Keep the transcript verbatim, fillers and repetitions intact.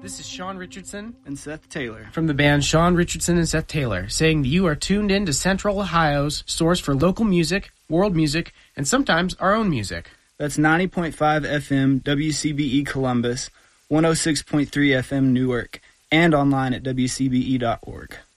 This is Sean Richardson and Seth Taylor from the band Sean Richardson and Seth Taylor, saying that you are tuned in to Central Ohio's source for local music, world music, and sometimes our own music. That's ninety point five F M W C B E Columbus, one oh six point three F M Newark, and online at W C B E dot org.